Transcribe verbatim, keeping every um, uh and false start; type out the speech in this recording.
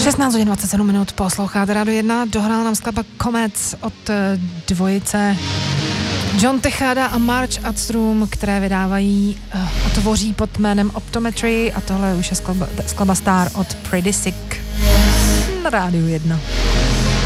šestnáct hodin dvacet sedm minut, posloucháte Rádio jedna, dohrál nám skladba Comets od dvojice John Tejada a March Adstrom, které vydávají a tvoří pod jménem Optometry, a tohle už je skladba, skladba Star od Pretty Sick na Rádiu jedna.